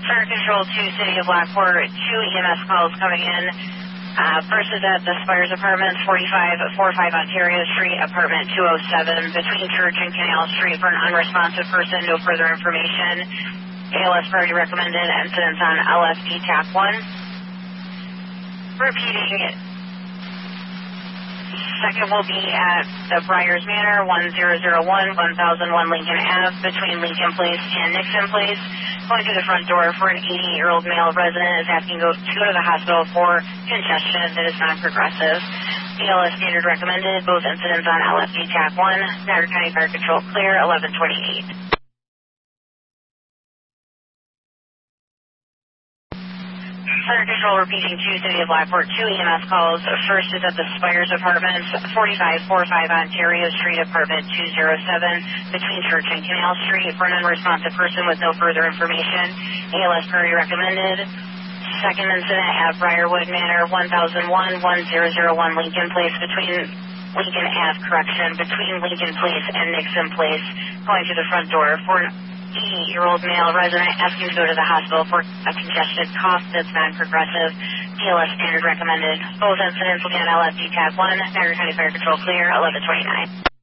Fire Control to City of Lockport, 2 EMS calls coming in. First is at the Spires Apartments, 4545 Ontario Street, Apartment 207, between Church and Canal Street for an unresponsive person. No further information. ALS priority recommended. Incidents on LFD TAC 1. Repeating. Second will be at the Briars Manor, 1001 Lincoln Ave, between Lincoln Place and Nixon Place. Going to the front door for an 88-year-old male resident is asking to go to the hospital for congestion that is non-progressive. ALS standard recommended. Both incidents on LFD TAC 1. Niagara County Fire Control clear, 1128. Fire Control repeating to City of Lockport, 2 EMS calls. First is at the Spires Apartments, 4545 Ontario Street, Apartment 207, between Church and Canal Street for an unresponsive person with no further information. ALS priority recommended. Second incident at Briarwood Manor, 1001 Lincoln Place, between Lincoln Ave, between Lincoln Place and Nixon Place. Going to the front door for an 80-year-old male resident asking to go to the hospital for a congested cough that's non-progressive. ALS standard recommended. Both incidents will be on LFD TAC 1. Niagara County Fire Control clear, 1129.